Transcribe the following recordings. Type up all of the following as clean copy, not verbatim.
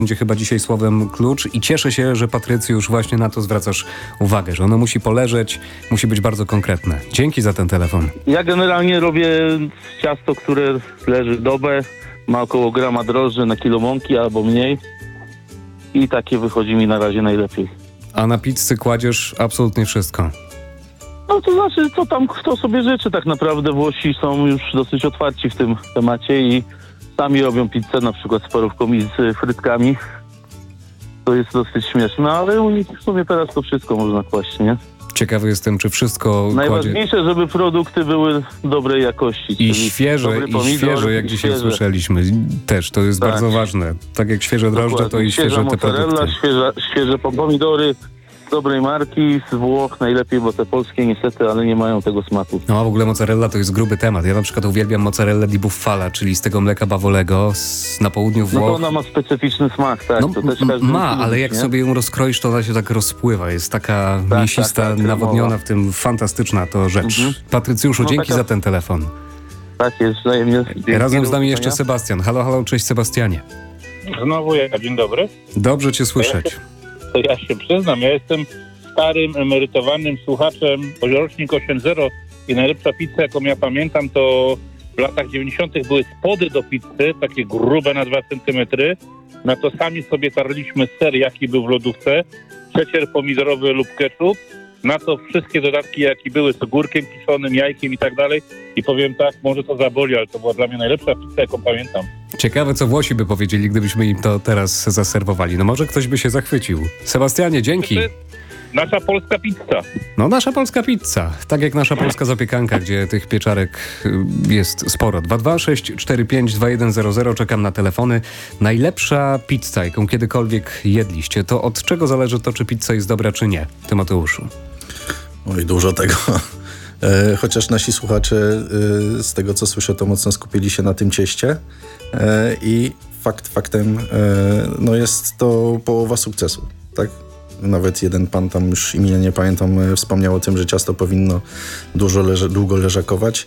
będzie chyba dzisiaj słowem klucz i cieszę się, że Patrycjusz właśnie na to zwracasz uwagę, że ono musi poleżeć, musi być bardzo konkretne. Dzięki za ten telefon. Ja generalnie robię ciasto, które leży dobę, ma około grama drożdży na kilo mąki albo mniej i takie wychodzi mi na razie najlepiej. A na pizzy kładziesz absolutnie wszystko. No to znaczy, co tam kto sobie życzy tak naprawdę. Włosi są już dosyć otwarci w tym temacie i sami robią pizzę, na przykład z parówką i z frytkami. To jest dosyć śmieszne, ale u nich w sumie teraz to wszystko można kłaść, nie? Ciekawy jestem, czy wszystko Najważniejsze, żeby produkty były dobrej jakości. I świeże, jak dzisiaj słyszeliśmy. Też, to jest bardzo ważne. Tak jak świeże drożdże, to i świeże te produkty. Świeże pomidory dobrej marki, z Włoch najlepiej, bo te polskie niestety, ale nie mają tego smaku. No a w ogóle mozzarella to jest gruby temat. Ja na przykład uwielbiam mozzarellę di bufala, czyli z tego mleka bawolego na południu Włoch. No to ona ma specyficzny smak, tak. No, to też ale jak sobie ją rozkroisz, to ona się tak rozpływa. Jest taka mięsista, nawodniona w tym, fantastyczna to rzecz. Patrycjuszu, dzięki za ten telefon. Tak jest, wzajemnie. Razem z nami jeszcze Sebastian. Halo, cześć Sebastianie. Znowu ja, dzień dobry. Dobrze cię słyszeć. To ja się przyznam, ja jestem starym, emerytowanym słuchaczem, rocznik 8.0 i najlepsza pizza, jaką ja pamiętam, to w latach 90. były spody do pizzy, takie grube na 2 cm. Na to sami sobie tarliśmy ser, jaki był w lodówce, przecier pomidorowy lub ketchup. Na to wszystkie dodatki, jakie były, z ogórkiem kiszonym, jajkiem i tak dalej. I powiem tak, może to zaboli, ale to była dla mnie najlepsza pizza, jaką pamiętam. Ciekawe, co Włosi by powiedzieli, gdybyśmy im to teraz zaserwowali. No może ktoś by się zachwycił. Sebastianie, dzięki. Nasza polska pizza. No nasza polska pizza. Tak jak nasza polska zapiekanka, gdzie tych pieczarek jest sporo. 226452100. Czekam na telefony. Najlepsza pizza, jaką kiedykolwiek jedliście, to od czego zależy to, czy pizza jest dobra, czy nie? Tymoteuszu. Oj, dużo tego. Chociaż nasi słuchacze, z tego co słyszę, to mocno skupili się na tym cieście. I faktem, no jest to połowa sukcesu, tak? Nawet jeden pan, tam już imienia nie pamiętam, wspomniał o tym, że ciasto powinno długo leżakować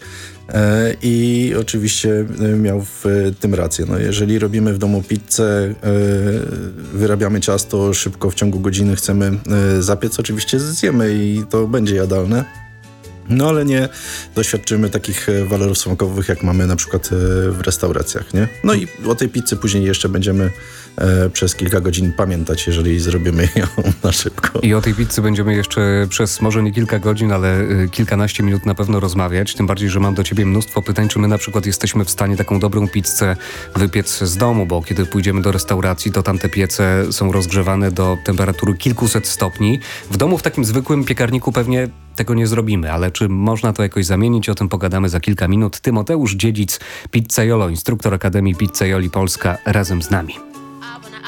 i oczywiście miał w tym rację. No, jeżeli robimy w domu pizzę, wyrabiamy ciasto, szybko w ciągu godziny chcemy zapiec, oczywiście zjemy i to będzie jadalne. No ale nie doświadczymy takich walorów smakowych, jak mamy na przykład w restauracjach, nie? No i o tej pizzy później jeszcze będziemy przez kilka godzin pamiętać, jeżeli zrobimy ją na szybko. I o tej pizzy będziemy jeszcze przez może nie kilka godzin, ale kilkanaście minut na pewno rozmawiać. Tym bardziej, że mam do ciebie mnóstwo pytań, czy my na przykład jesteśmy w stanie taką dobrą pizzę wypiec z domu, bo kiedy pójdziemy do restauracji, to tamte piece są rozgrzewane do temperatury kilkuset stopni. W domu w takim zwykłym piekarniku pewnie tego nie zrobimy, ale czy można to jakoś zamienić? O tym pogadamy za kilka minut. Tymoteusz Dziedzic, Pizzaiolo, instruktor Akademii Pizzaioli Polska, razem z nami.